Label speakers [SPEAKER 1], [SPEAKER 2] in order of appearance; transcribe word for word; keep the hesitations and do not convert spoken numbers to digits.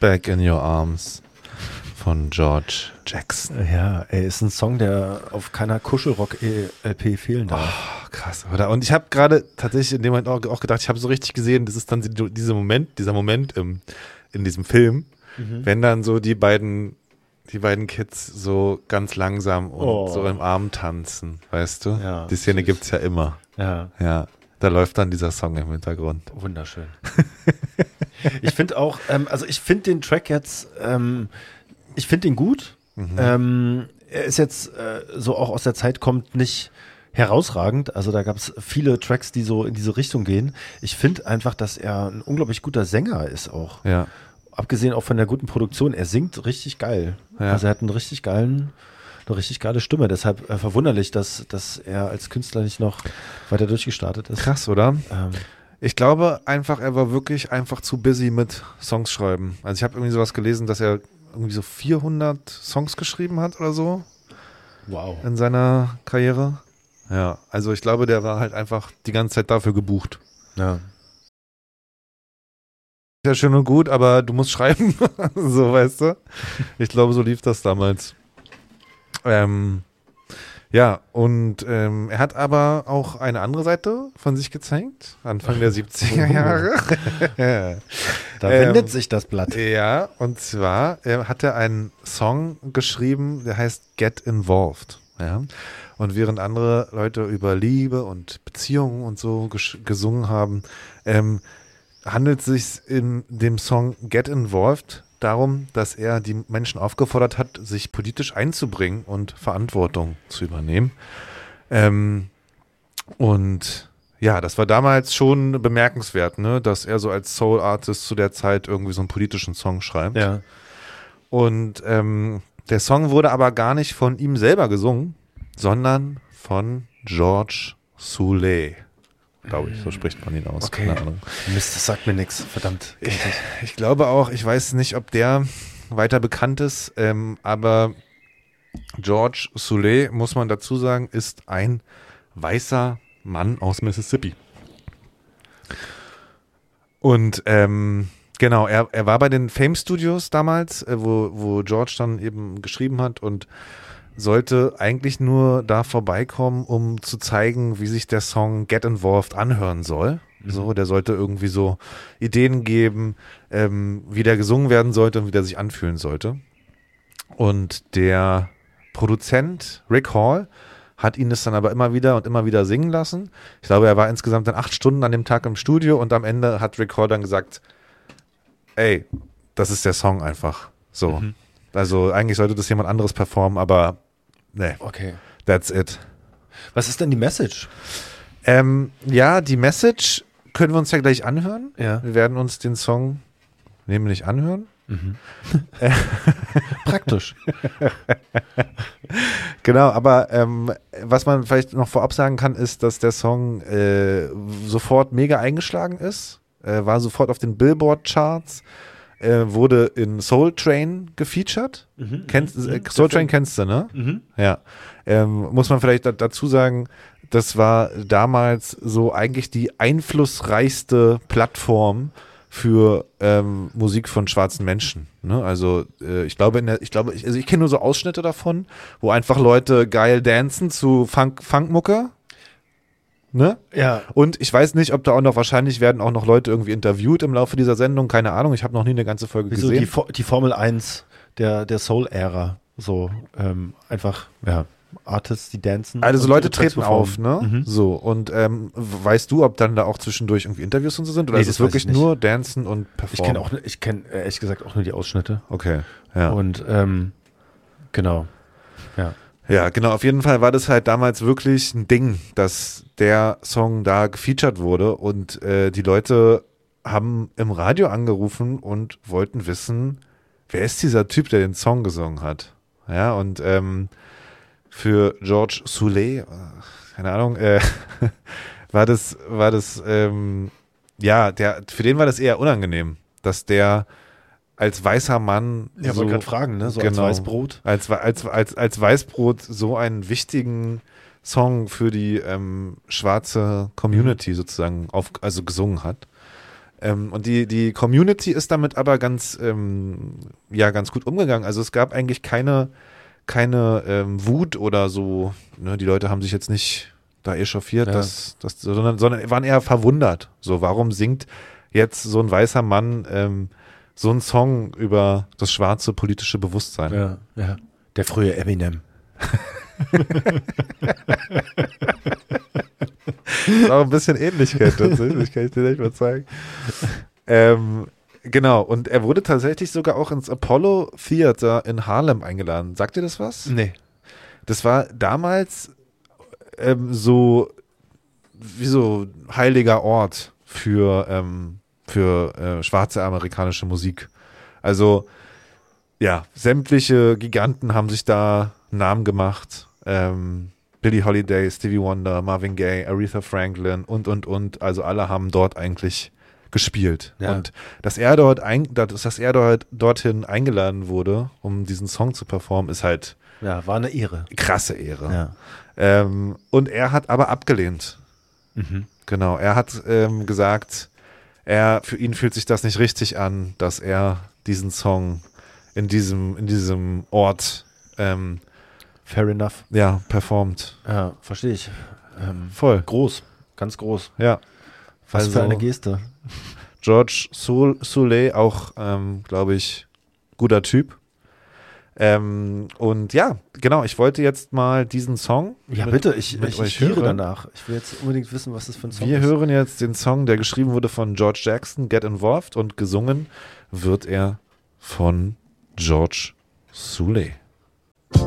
[SPEAKER 1] Back in Your Arms von George Jackson.
[SPEAKER 2] Ja, ey, ist ein Song, der auf keiner Kuschelrock-L P fehlen darf.
[SPEAKER 1] Oh, krass, oder? Und ich habe gerade tatsächlich in dem Moment auch, auch gedacht, ich habe so richtig gesehen, das ist dann die, dieser Moment, dieser Moment im, in diesem Film, mhm. wenn dann so die beiden, die beiden Kids so ganz langsam und oh. so im Arm tanzen, weißt du?
[SPEAKER 2] Ja,
[SPEAKER 1] die Szene gibt's ja immer.
[SPEAKER 2] Ja.
[SPEAKER 1] Ja. Da läuft dann dieser Song im Hintergrund.
[SPEAKER 2] Wunderschön. Ich finde auch, ähm, also ich finde den Track jetzt, ähm, ich finde den gut. Mhm. Ähm, er ist jetzt äh, so auch aus der Zeit kommt nicht herausragend. Also da gab es viele Tracks, die so in diese Richtung gehen. Ich finde einfach, dass er ein unglaublich guter Sänger ist auch.
[SPEAKER 1] Ja.
[SPEAKER 2] Abgesehen auch von der guten Produktion. Er singt richtig geil.
[SPEAKER 1] Ja.
[SPEAKER 2] Also er hat einen richtig geilen, eine richtig geile Stimme. Deshalb äh, verwunderlich, dass, dass er als Künstler nicht noch weiter durchgestartet ist.
[SPEAKER 1] Krass, oder?
[SPEAKER 2] Ähm,
[SPEAKER 1] Ich glaube einfach, er war wirklich einfach zu busy mit Songs schreiben. Also ich habe irgendwie sowas gelesen, dass er irgendwie so vierhundert Songs geschrieben hat oder so.
[SPEAKER 2] Wow.
[SPEAKER 1] In seiner Karriere. Ja, also ich glaube, der war halt einfach die ganze Zeit dafür gebucht.
[SPEAKER 2] Ja.
[SPEAKER 1] Ja, schön und gut, aber du musst schreiben. So, weißt du? Ich glaube, so lief das damals. Ähm, ja, und ähm, er hat aber auch eine andere Seite von sich gezeigt, Anfang der siebziger Jahre.
[SPEAKER 2] Da wendet ähm, sich das Blatt.
[SPEAKER 1] Ja, und zwar äh, hat er einen Song geschrieben, der heißt Get Involved. Ja? Und während andere Leute über Liebe und Beziehungen und so ges- gesungen haben, ähm, handelt es sich in dem Song Get Involved darum, dass er die Menschen aufgefordert hat, sich politisch einzubringen und Verantwortung zu übernehmen. Ähm, und ja, das war damals schon bemerkenswert, ne, dass er so als Soul-Artist zu der Zeit irgendwie so einen politischen Song schreibt.
[SPEAKER 2] Ja.
[SPEAKER 1] Und ähm, der Song wurde aber gar nicht von ihm selber gesungen, sondern von George Soulé. Glaube ich, so spricht man ihn aus.
[SPEAKER 2] Okay.
[SPEAKER 1] Keine Ahnung.
[SPEAKER 2] Mist, das sagt mir nichts, verdammt.
[SPEAKER 1] Ich, ich glaube auch, ich weiß nicht, ob der weiter bekannt ist, ähm, aber George Soulé, muss man dazu sagen, ist ein weißer Mann aus Mississippi. Und ähm, genau, er, er war bei den Fame Studios damals, äh, wo, wo George dann eben geschrieben hat und sollte eigentlich nur da vorbeikommen, um zu zeigen, wie sich der Song Get Involved anhören soll. Mhm. So, der sollte irgendwie so Ideen geben, ähm, wie der gesungen werden sollte und wie der sich anfühlen sollte. Und der Produzent Rick Hall hat ihn das dann aber immer wieder und immer wieder singen lassen. Ich glaube, er war insgesamt dann acht Stunden an dem Tag im Studio und am Ende hat Rick Hall dann gesagt, ey, das ist der Song einfach. So. Mhm. Also eigentlich sollte das jemand anderes performen, aber nee.
[SPEAKER 2] Okay.
[SPEAKER 1] That's it.
[SPEAKER 2] Was ist denn die Message?
[SPEAKER 1] Ähm, ja, die Message können wir uns ja gleich anhören.
[SPEAKER 2] Ja.
[SPEAKER 1] Wir werden uns den Song nämlich anhören.
[SPEAKER 2] Mhm. Praktisch.
[SPEAKER 1] Genau, aber ähm, was man vielleicht noch vorab sagen kann, ist, dass der Song äh, sofort mega eingeschlagen ist, äh, war sofort auf den Billboard-Charts, äh, wurde in Soul Train gefeatured.
[SPEAKER 2] Mhm,
[SPEAKER 1] Kennst,
[SPEAKER 2] mhm,
[SPEAKER 1] äh, Soul Train kennst du, ne?
[SPEAKER 2] Mhm.
[SPEAKER 1] Ja. Ähm, muss man vielleicht da, dazu sagen, das war damals so eigentlich die einflussreichste Plattform für ähm, Musik von schwarzen Menschen. Ne? Also äh, ich glaube, in der, ich glaube, ich, also ich kenne nur so Ausschnitte davon, wo einfach Leute geil dancen zu Funk, Funkmucke. Ne?
[SPEAKER 2] Ja.
[SPEAKER 1] Und ich weiß nicht, ob da auch noch, wahrscheinlich werden auch noch Leute irgendwie interviewt im Laufe dieser Sendung, keine Ahnung, ich habe noch nie eine ganze Folge
[SPEAKER 2] Wieso
[SPEAKER 1] gesehen.
[SPEAKER 2] Die, For- die Formel eins der, der Soul-Ära. So, ähm, einfach, ja, Artists, die dancen.
[SPEAKER 1] Also so
[SPEAKER 2] und
[SPEAKER 1] Leute
[SPEAKER 2] ihre Tracks
[SPEAKER 1] treten auf, ne?
[SPEAKER 2] Mhm.
[SPEAKER 1] So, und ähm, weißt du, ob dann da auch zwischendurch irgendwie Interviews und so sind? Oder
[SPEAKER 2] Nee,
[SPEAKER 1] ist es
[SPEAKER 2] das weiß
[SPEAKER 1] wirklich
[SPEAKER 2] ich nicht.
[SPEAKER 1] nur Dancen und
[SPEAKER 2] Ich
[SPEAKER 1] Performen?
[SPEAKER 2] kenne auch, ich kenne ehrlich gesagt auch nur die Ausschnitte.
[SPEAKER 1] Okay, ja.
[SPEAKER 2] Und, ähm, genau, ja.
[SPEAKER 1] Ja, genau, auf jeden Fall war das halt damals wirklich ein Ding, dass der Song da gefeatured wurde und äh, die Leute haben im Radio angerufen und wollten wissen, wer ist dieser Typ, der den Song gesungen hat? Ja, und ähm, für George Soulé, äh, keine Ahnung, äh, war das, war das, ähm, ja, der, für den war das eher unangenehm, dass der als weißer Mann,
[SPEAKER 2] Ja,
[SPEAKER 1] so,
[SPEAKER 2] wollte gerade fragen, ne? So
[SPEAKER 1] genau,
[SPEAKER 2] als Weißbrot.
[SPEAKER 1] Als, als, als, als Weißbrot so einen wichtigen Song für die ähm, schwarze Community sozusagen auf, also gesungen hat. Ähm, und die, die Community ist damit aber ganz, ähm, ja, ganz gut umgegangen. Also es gab eigentlich keine, keine ähm, Wut oder so. Ne? Die Leute haben sich jetzt nicht da echauffiert,
[SPEAKER 2] Ja.
[SPEAKER 1] dass, dass, sondern, sondern waren eher verwundert. So, warum singt jetzt so ein weißer Mann ähm, so einen Song über das schwarze politische Bewusstsein?
[SPEAKER 2] Ja, ja. Der frühe Eminem.
[SPEAKER 1] Ist auch ein bisschen Ähnlichkeit tatsächlich, kann ich dir nicht mal zeigen. Ähm, genau, und er wurde tatsächlich sogar auch ins Apollo Theater in Harlem eingeladen. Sagt dir das was?
[SPEAKER 2] Nee.
[SPEAKER 1] Das war damals ähm, so wie so heiliger Ort für, ähm, für äh, schwarze amerikanische Musik. Also ja, sämtliche Giganten haben sich da einen Namen gemacht. Ähm, Billie Holiday, Stevie Wonder, Marvin Gaye, Aretha Franklin und, und, und. Also alle haben dort eigentlich gespielt.
[SPEAKER 2] Ja.
[SPEAKER 1] Und dass er dort ein, dass, dass er dort dorthin eingeladen wurde, um diesen Song zu performen, ist halt
[SPEAKER 2] Ja, war eine Ehre.
[SPEAKER 1] krasse Ehre.
[SPEAKER 2] Ja.
[SPEAKER 1] Ähm, und er hat aber abgelehnt.
[SPEAKER 2] Mhm.
[SPEAKER 1] Genau, er hat ähm, gesagt, er, für ihn fühlt sich das nicht richtig an, dass er diesen Song in diesem, in diesem Ort ähm,
[SPEAKER 2] Fair enough.
[SPEAKER 1] ja, performt.
[SPEAKER 2] Ja, verstehe ich. Ähm,
[SPEAKER 1] Voll.
[SPEAKER 2] groß, ganz groß.
[SPEAKER 1] Ja.
[SPEAKER 2] Was
[SPEAKER 1] Also,
[SPEAKER 2] für eine Geste.
[SPEAKER 1] George Soul, Souley, auch, ähm, glaube ich, guter Typ. Ähm, und ja, genau, ich wollte jetzt mal diesen Song.
[SPEAKER 2] Ja,
[SPEAKER 1] mit-
[SPEAKER 2] bitte, ich,
[SPEAKER 1] mit
[SPEAKER 2] ich,
[SPEAKER 1] euch
[SPEAKER 2] ich giere
[SPEAKER 1] hören.
[SPEAKER 2] danach. Ich will jetzt unbedingt wissen, was das für ein Song
[SPEAKER 1] Wir
[SPEAKER 2] ist.
[SPEAKER 1] hören jetzt den Song, der geschrieben wurde von George Jackson, Get Involved, und gesungen wird er von George Souley.